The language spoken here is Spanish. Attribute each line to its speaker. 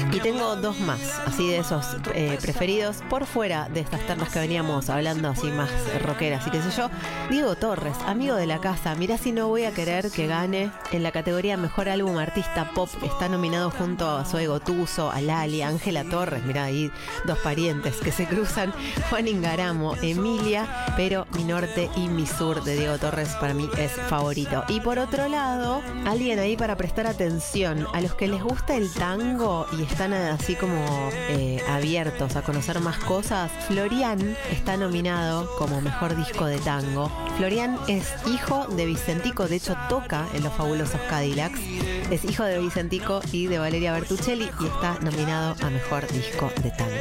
Speaker 1: Y tengo dos más, así de esos preferidos, por fuera de estas ternas que veníamos hablando, así más rockeras y qué sé yo. Diego Torres, amigo de la casa. Mirá si no voy a querer que gane en la categoría Mejor Álbum Artista Pop. Está nominado junto a Zoe Gotuso, a Lali, a Ángela Torres. Mirá ahí dos parientes que se cruzan. Juan Ingaramo, Emilia, pero Mi Norte y Mi Sur de Diego Torres para mí es favorito. Y por otro lado, alguien ahí para prestar atención a los que les gusta el tango y están así como abiertos a conocer más cosas. Florian está nominado como Mejor Disco de Tango. Florian es hijo de Vicentico, de hecho toca en Los Fabulosos Cadillacs. Es hijo de Vicentico y de Valeria Bertuccelli y está nominado a Mejor Disco de Tango.